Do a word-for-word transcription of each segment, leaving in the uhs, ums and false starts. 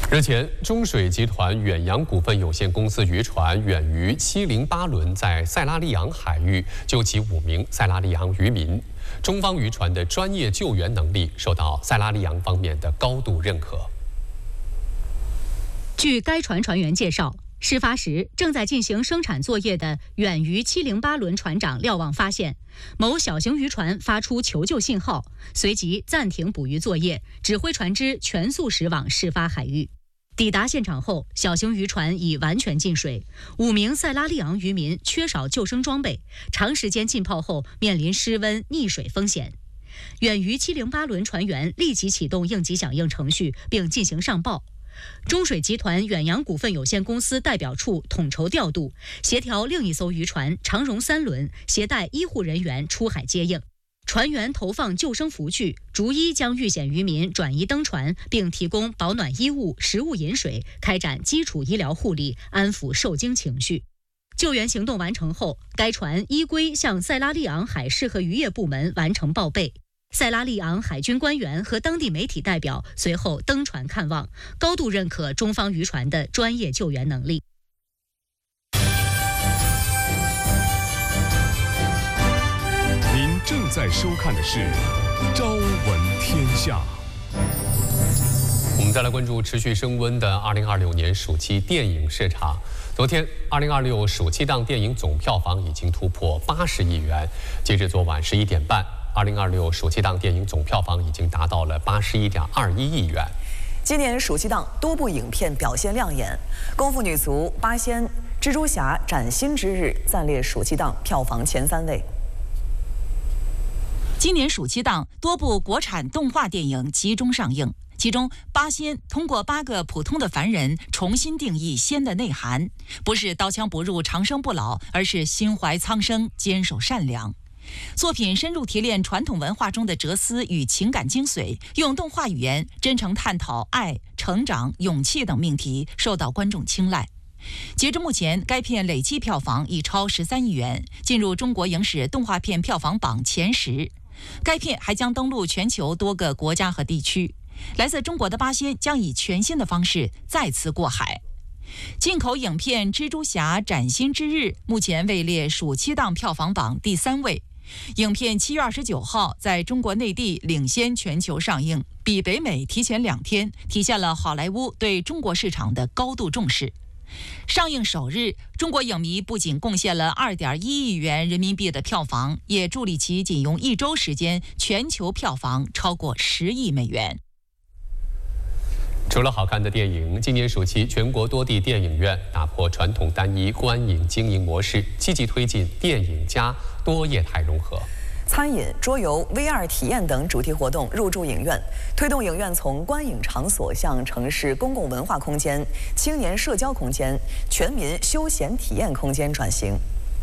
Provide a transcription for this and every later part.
日前，中水集团远洋股份有限公司渔船远渔七零八轮在塞拉利昂海域救起五名塞拉利昂渔民。中方渔船的专业救援能力受到塞拉利昂方面的高度认可。 据该船船员介绍，事发时正在进行生产作业的远渔七零八轮船长瞭望发现某小型渔船发出求救信号，随即暂停捕鱼作业，指挥船只全速驶往事发海域。抵达现场后，小型渔船已完全进水，五名塞拉利昂渔民缺少救生装备，长时间浸泡后面临失温、溺水风险。远渔七零八轮船员立即启动应急响应程序，并进行上报。中水集团远洋股份有限公司代表处统筹调度，协调另一艘渔船长荣三轮携带医护人员出海接应。船员投放救生浮具，逐一将遇险渔民转移登船，并提供保暖衣物、食物、饮水，开展基础医疗护理，安抚受惊情绪。救援行动完成后，该船依规向塞拉利昂海事和渔业部门完成报备。塞拉利昂海军官员和当地媒体代表随后登船看望，高度认可中方渔船的专业救援能力。 您正在收看的是《朝闻天下》。 我们再来关注持续升温的二零二六年暑期电影市场。昨天，二零二六暑期档电影总票房已经突破八十亿元。截至昨晚十一点半，二零二六暑期档电影总票房已经达到了八十一点二一亿元。 今年暑期档多部影片表现亮眼，《功夫女足》《八仙》《蜘蛛侠》崭新之日暂列暑期档票房前三位。 今年暑期档多部国产动画电影集中上映，其中《八仙》通过八个普通的凡人重新定义仙的内涵，不是刀枪不入、长生不老，而是心怀苍生、坚守善良。作品深入提炼传统文化中的哲思与情感精髓，用动画语言真诚探讨爱、成长、勇气等命题，受到观众青睐。截至目前，该片累计票房已超十三亿元，进入中国影史动画片票房榜前十。该片还将登陆全球多个国家和地区。来自中国的八仙将以全新的方式再次过海。进口影片《蜘蛛侠：崭新之日》目前位列暑期档票房榜第三位。影片七月二十九号在中国内地领先全球上映，比北美提前两天，体现了好莱坞对中国市场的高度重视。上映首日，中国影迷不仅贡献了二点一亿元人民币的票房，也助力其仅用一周时间，全球票房超过十亿美元。 除了好看的电影，今年暑期全国多地电影院打破传统单一观影经营模式，积极推进电影加多业态融合。 餐饮、桌游、V R 体验等主题活动入驻影院，推动影院从观影场所向城市公共文化空间、青年社交空间、全民休闲体验空间转型。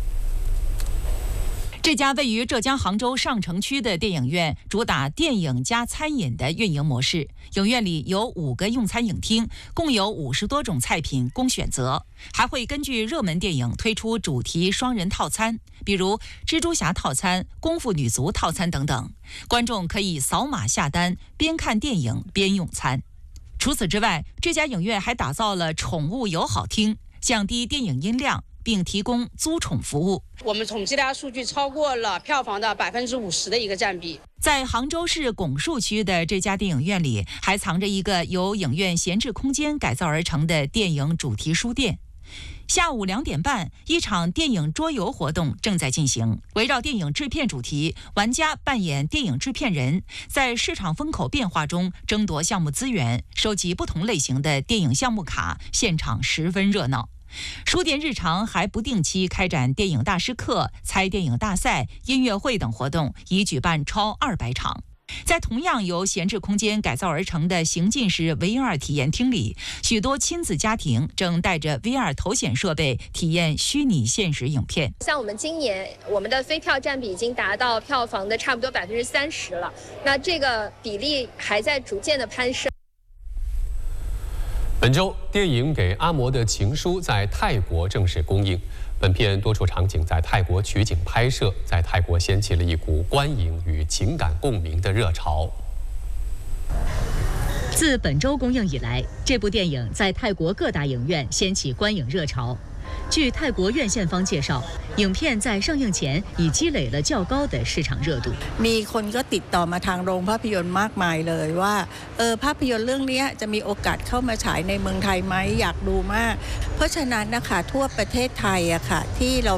这家位于浙江杭州上城区的电影院主打电影加餐饮的运营模式，影院里有五个用餐影厅，共有五十多种菜品供选择，还会根据热门电影推出主题双人套餐，比如蜘蛛侠套餐、功夫女足套餐等等。观众可以扫码下单，边看电影边用餐。除此之外，这家影院还打造了宠物友好厅，降低电影音量，并提供租宠服务。 我们统计的数据超过了票房的百分之五十的一个占比。 在杭州市拱墅区的这家电影院里，还藏着一个由影院闲置空间改造而成的电影主题书店。下午两点半，一场电影桌游活动正在进行，围绕电影制片主题，玩家扮演电影制片人，在市场风口变化中争夺项目资源，收集不同类型的电影项目卡，现场十分热闹。书店日常还不定期开展电影大师课、猜电影大赛、音乐会等活动，已举办超二百场。在同样由闲置空间改造而成的行进式 V R 体验厅里，许多亲子家庭正带着 V R 头显设备体验虚拟现实影片。 像我们今年，我们的非票占比已经达到票房的差不多百分之三十了，那这个比例还在逐渐的攀升。 本周，电影《给阿嬷的情书》在泰国正式公映。本片多处场景在泰国取景拍摄，在泰国掀起了一股观影与情感共鸣的热潮。 自本周公映以来，这部电影在泰国各大影院掀起观影热潮。据泰国院线方介绍，影片在上映前已积累了较高的市场热度。 มีคนก็ติดต่อมาทางโรงภาพยนตร์มากมายเลยว่าเออภาพยนตร์เรื่องนี้จะมีโอกาสเข้ามาฉายในเมืองไทยไหมอยากดูมากเพราะฉะนั้นนะคะทั่วประเทศไทยอะค่ะที่เรา